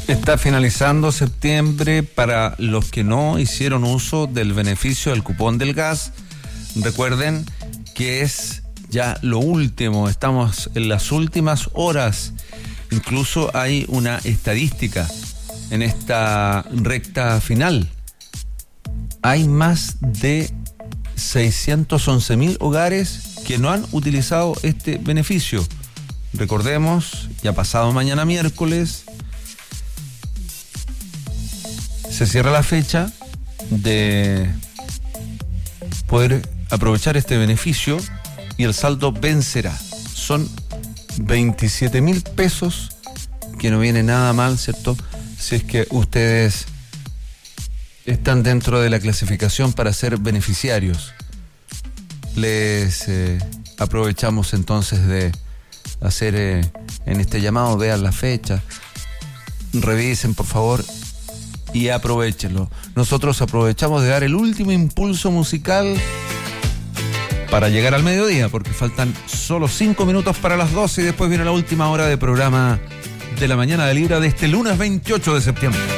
Está finalizando septiembre. Para los que no hicieron uso del beneficio del cupón del gas, recuerden que es ya lo último, estamos en las últimas horas. Incluso hay una estadística en esta recta final. Hay más de 611.000 hogares que no han utilizado este beneficio. Recordemos, ya pasado mañana miércoles se cierra la fecha de poder aprovechar este beneficio y el saldo vencerá. Son 27.000 pesos, que no viene nada mal, ¿cierto? Si es que ustedes están dentro de la clasificación para ser beneficiarios. Les aprovechamos entonces de hacer en este llamado, vean la fecha, revisen por favor y aprovechenlo. Nosotros aprovechamos de dar el último impulso musical para llegar al mediodía, porque faltan solo 5 minutos para las 12 y después viene la última hora de programa de la mañana de Libra de este lunes 28 de septiembre.